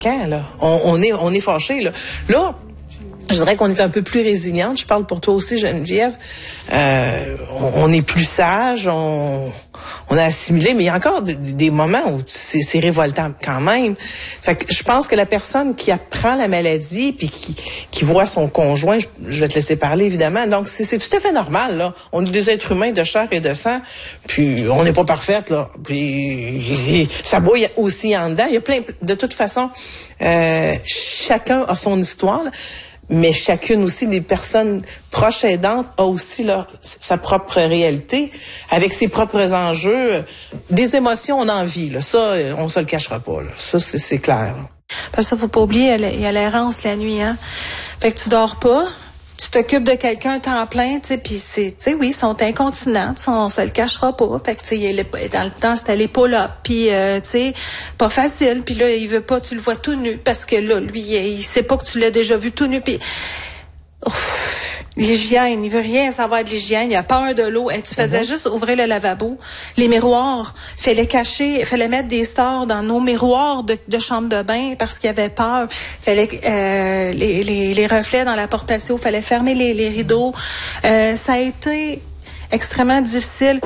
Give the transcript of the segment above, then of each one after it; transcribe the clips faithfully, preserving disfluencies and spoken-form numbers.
Quand, là? On, on est, on est fâchés, là. Là, je dirais qu'on est un peu plus résiliente. Je parle pour toi aussi, Geneviève. Euh, on, on est plus sage, on, on a assimilé, mais il y a encore de, des moments où c'est, c'est révoltant quand même. Fait que je pense que la personne qui apprend la maladie puis qui, qui voit son conjoint, je, je vais te laisser parler évidemment. Donc c'est, c'est tout à fait normal là. On est des êtres humains de chair et de sang, puis on n'est pas parfaite là. Puis ça bouille aussi en dedans. Il y a plein de toute façon, euh, chacun a son histoire. Là. Mais chacune aussi des personnes proches aidantes a aussi leur, sa propre réalité, avec ses propres enjeux. Des émotions, on en vit, là. Ça, on se le cachera pas, là. Ça, c'est, c'est clair. Là. Parce que faut pas oublier, il y a l'errance la nuit, hein. Fait que tu dors pas, tu t'occupes de quelqu'un temps plein, tu sais, puis c'est, tu sais, oui, ils sont incontinents, on se le cachera pas. Fait que, tu sais, dans le temps, c'était les pull-ups, puis, euh, tu sais, pas facile. Puis là, il veut pas, tu le vois tout nu, parce que là, lui, il sait pas que tu l'as déjà vu tout nu, puis... L'hygiène, il veut rien savoir de l'hygiène, il a peur de l'eau. Et tu faisais mm-hmm. juste ouvrir le lavabo, les miroirs, fallait cacher, fallait mettre des stores dans nos miroirs de, de chambre de bain parce qu'il avait peur. Fallait euh, les, les, les reflets dans la porte patio, fallait fermer les, les rideaux. Euh, ça a été extrêmement difficile.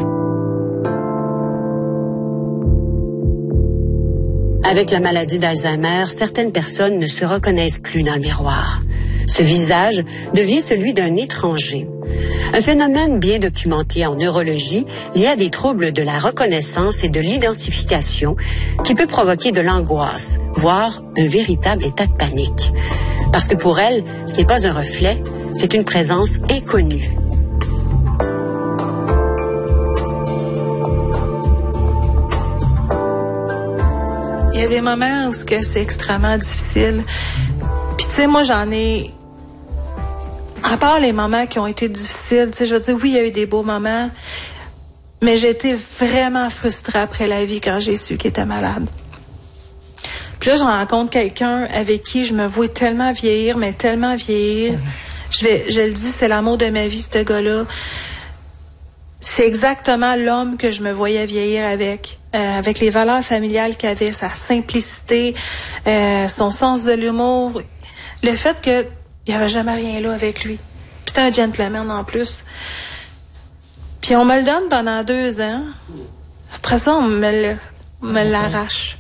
Avec la maladie d'Alzheimer, certaines personnes ne se reconnaissent plus dans le miroir. Ce visage devient celui d'un étranger. Un phénomène bien documenté en neurologie lié à des troubles de la reconnaissance et de l'identification qui peut provoquer de l'angoisse, voire un véritable état de panique. Parce que pour elle, ce n'est pas un reflet, c'est une présence inconnue. Il y a des moments où c'est extrêmement difficile. Puis tu sais, moi j'en ai... À part les moments qui ont été difficiles, tu sais, je veux dire, oui, il y a eu des beaux moments, mais j'ai été vraiment frustrée après la vie quand j'ai su qu'il était malade. Puis là, je rencontre quelqu'un avec qui je me vois tellement vieillir, mais tellement vieillir. Mmh. Je vais, je le dis, c'est l'amour de ma vie, ce gars-là. C'est exactement l'homme que je me voyais vieillir avec. Euh, avec les valeurs familiales qu'il avait, sa simplicité, euh, son sens de l'humour, le fait que il n'y avait jamais rien là avec lui. Puis c'était un gentleman en plus. Puis on me le donne pendant deux ans. Après ça, on me, le, on me l'arrache.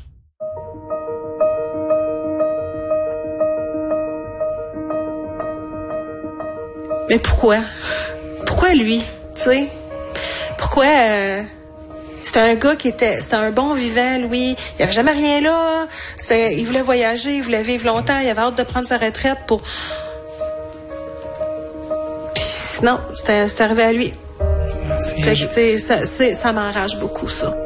Mais pourquoi? Pourquoi lui? Tu sais? Pourquoi... Euh, C'était un gars qui était, c'était un bon vivant, lui. Il avait jamais rien là. C'est, il voulait voyager, il voulait vivre longtemps. Il avait hâte de prendre sa retraite pour. Puis, non, c'était, c'était arrivé à lui. C'est fait que c'est, ça, c'est, ça m'enrage beaucoup, ça.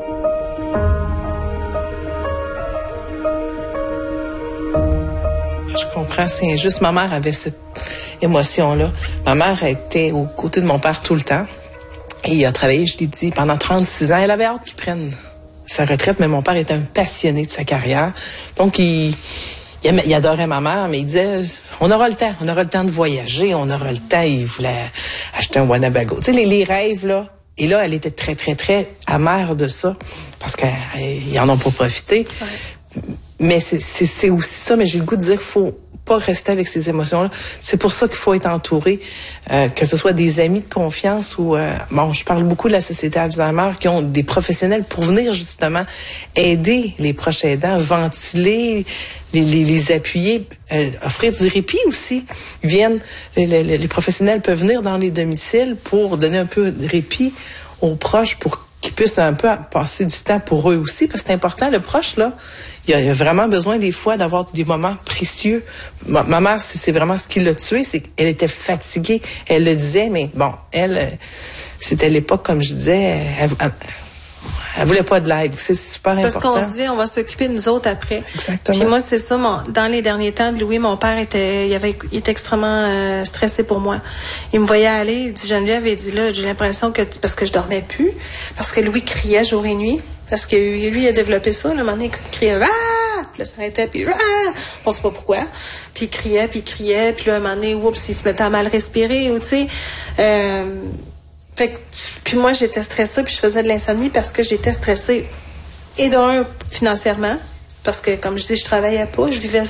Je comprends, c'est injuste. Ma mère avait cette émotion-là. Ma mère était aux côtés de mon père tout le temps. Et il a travaillé, je l'ai dit, pendant trente-six ans. Elle avait hâte qu'il prenne sa retraite, mais mon père était un passionné de sa carrière. Donc, il, il, il adorait ma mère, mais il disait, on aura le temps, on aura le temps de voyager, on aura le temps. Il voulait acheter un Winnebago. Tu sais, les, les rêves, là. Et là, elle était très, très, très amère de ça, parce qu'ils en ont pas profité. Ouais. Mais c'est, c'est, c'est aussi ça, mais j'ai le goût de dire qu'il faut pas rester avec ces émotions-là. C'est pour ça qu'il faut être entouré, euh, que ce soit des amis de confiance ou... Euh, bon, je parle beaucoup de la Société Alzheimer qui ont des professionnels pour venir justement aider les proches aidants, ventiler, les, les, les appuyer, euh, offrir du répit aussi. Ils viennent, les, les, les professionnels peuvent venir dans les domiciles pour donner un peu de répit aux proches pour qu'ils puissent un peu passer du temps pour eux aussi, parce que c'est important, le proche, là, il a, il a vraiment besoin des fois d'avoir des moments précieux. Ma, ma mère, c'est, c'est vraiment ce qui l'a tuée, c'est qu'elle était fatiguée, elle le disait, mais bon, elle, c'était l'époque, comme je disais, elle, elle, elle voulait pas de l'aide, c'est super c'est parce important. Parce qu'on se dit, on va s'occuper de nous autres après. Exactement. Puis moi, c'est ça, mon, dans les derniers temps de Louis, mon père était, il avait, il était extrêmement euh, stressé pour moi. Il me voyait aller, il dit, Geneviève, il dit là, j'ai l'impression que, parce que je dormais plus, parce que Louis criait jour et nuit, parce que lui, il a développé ça, là, un moment donné, il criait, ah! Puis là, ça s'arrêtait, puis ah! On sait pas pourquoi. Puis il criait, puis il criait, puis là, un moment donné, oups, il se mettait à mal respirer, ou tu sais, euh, fait que, puis moi, j'étais stressée, puis je faisais de l'insomnie parce que j'étais stressée. Et d'un, financièrement, parce que, comme je dis, je travaillais pas, je vivais